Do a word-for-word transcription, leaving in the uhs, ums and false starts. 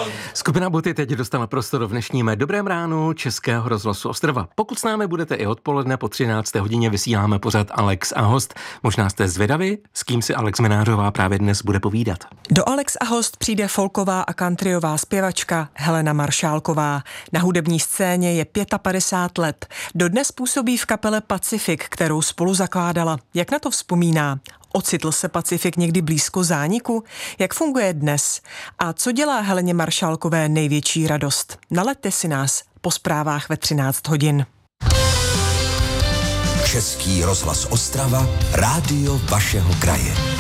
Skupina Boty teď dostala prostor v dnešním Dobrém ránu Českého rozhlasu Ostrava. Pokud s námi budete i odpoledne po třinácté hodině, vysíláme pořad Alex a host. Možná jste zvědaví, s kým si Alex Minářová právě dnes bude povídat. Do Alex a host přijde folková a countryová zpěvačka Helena Maršálková. Na hudební scéně je padesát pět let. Dodnes působí v kapele Pacifik, kterou spolu zakládala. Jak na to vzpomíná? Ocitl se Pacifik někdy blízko zániku? Jak funguje dnes? A co dělá Heleně Maršálkové největší radost? Nalaďte si nás po zprávách ve třináct hodin. Český rozhlas Ostrava, rádio vašeho kraje.